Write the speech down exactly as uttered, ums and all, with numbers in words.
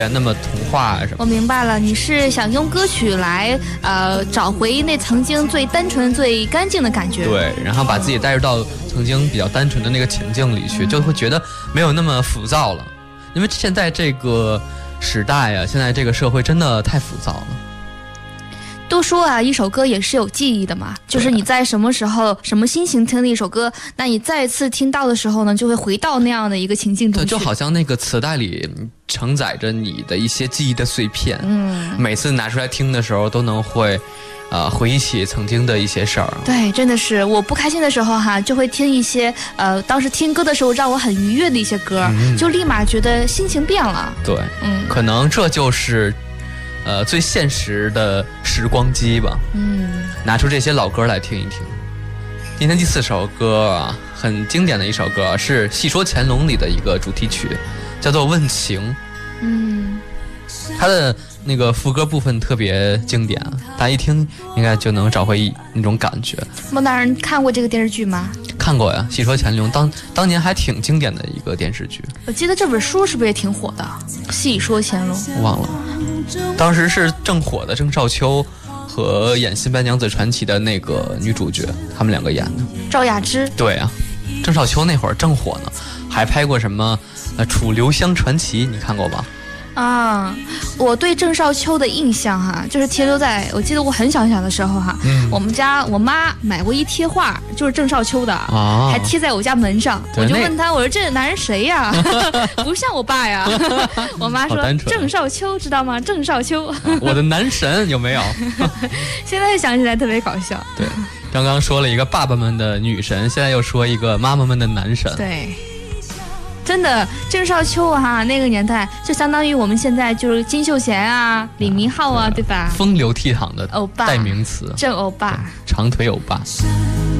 那么童话什么。 我明白了，你是想用歌曲来呃找回那曾经最单纯、最干净的感觉。 对，然后把自己带入到曾经比较单纯的那个情境里去，嗯、就会觉得没有那么浮躁了。因为现在这个时代啊，现在这个社会真的太浮躁了。 都说啊，一首歌也是有记忆的嘛，就是你在什么时候、什么心情听的一首歌，那你再次听到的时候呢，就会回到那样的一个情境中去。 对，就好像那个磁带里承载着你的一些记忆的碎片，嗯，每次拿出来听的时候，都能会，呃，回忆起曾经的一些事儿。 对，真的是，我不开心的时候哈，就会听一些呃，当时听歌的时候让我很愉悦的一些歌，嗯、就立马觉得心情变了。 对，嗯，可能这就是。呃，最现实的时光机吧，嗯，拿出这些老歌来听一听。今天第四首歌啊，很经典的一首歌，是《戏说乾隆》里的一个主题曲，叫做《问情》。嗯，它的那个副歌部分特别经典，大家一听应该就能找回那种感觉。 孟大人看过这个电视剧吗？ 看过呀，《戏说乾隆》当当年还挺经典的一个电视剧。 我记得这本书是不是也挺火的，《戏说乾隆》？ 我忘了。当时是正火的郑少秋和演《新白娘子传奇》的那个女主角，他们两个演的。 赵雅芝。 对啊，郑少秋那会儿正火呢，还拍过什么呃《楚留香传奇》，你看过吧？ 啊，我对郑少秋的印象哈，就是停留在我记得我很小很小的时候哈，嗯、我们家我妈买过一贴画，就是郑少秋的，啊、还贴在我家门上。我就问他，我说这男人谁呀？不像我爸呀。我妈说郑少秋知道吗？郑少秋， 我的男神有没有？ 现在想起来特别搞笑。 对，刚刚说了一个爸爸们的女神，现在又说一个妈妈们的男神。 对。真的，郑少秋啊，那个年代就相当于我们现在就是金秀贤啊、李明浩啊，对吧？ 风流倜傥的欧巴代名词， 郑欧巴， 长腿欧巴。